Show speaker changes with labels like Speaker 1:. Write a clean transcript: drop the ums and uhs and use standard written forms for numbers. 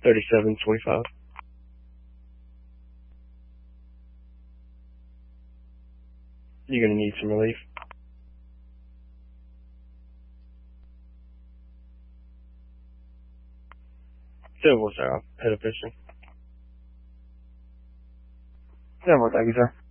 Speaker 1: 3725. You're going to need some relief. Silver, sir. Head of fishing. Silver, thank you, sir.